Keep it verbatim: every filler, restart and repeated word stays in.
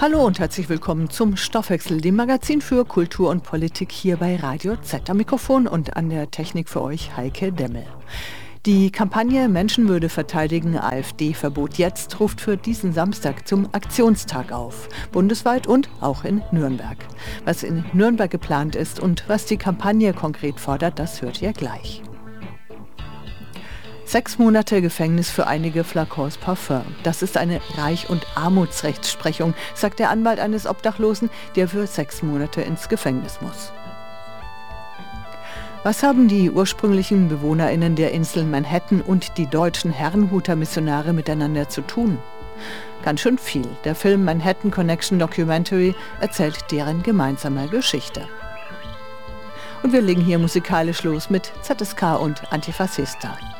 Hallo und herzlich willkommen zum Stoffwechsel, dem Magazin für Kultur und Politik hier bei Radio Z. Am Mikrofon und an der Technik für euch Heike Demmel. Die Kampagne Menschenwürde verteidigen, AfD-Verbot jetzt, ruft für diesen Samstag zum Aktionstag auf. Bundesweit und auch in Nürnberg. Was in Nürnberg geplant ist und was die Kampagne konkret fordert, das hört ihr gleich. Sechs Monate Gefängnis für einige Flakons Parfum. Das ist eine Reich- und Armutsrechtsprechung, sagt der Anwalt eines Obdachlosen, der für sechs Monate ins Gefängnis muss. Was haben die ursprünglichen BewohnerInnen der Insel Manhattan und die deutschen Herrnhuter-Missionare miteinander zu tun? Ganz schön viel. Der Film Manhattan Connection Documentary erzählt deren gemeinsame Geschichte. Und wir legen hier musikalisch los mit Z S K und Antifascista.